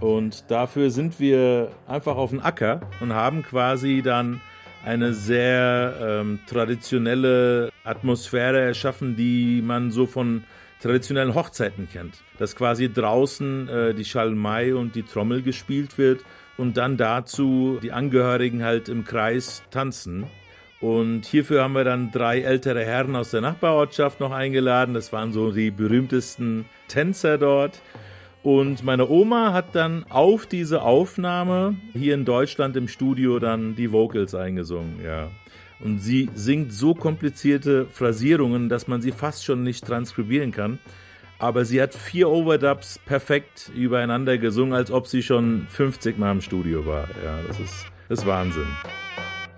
Und dafür sind wir einfach auf den Acker und haben quasi dann eine sehr traditionelle Atmosphäre erschaffen, die man so von traditionellen Hochzeiten kennt. Dass quasi draußen die Schalmei und die Trommel gespielt wird und dann dazu die Angehörigen halt im Kreis tanzen. Und hierfür haben wir dann 3 ältere Herren aus der Nachbarortschaft noch eingeladen. Das waren so die berühmtesten Tänzer dort. Und meine Oma hat dann auf diese Aufnahme hier in Deutschland im Studio dann die Vocals eingesungen, ja. Und sie singt so komplizierte Phrasierungen, dass man sie fast schon nicht transkribieren kann. Aber sie hat 4 Overdubs perfekt übereinander gesungen, als ob sie schon 50 Mal im Studio war. Ja, das ist Wahnsinn.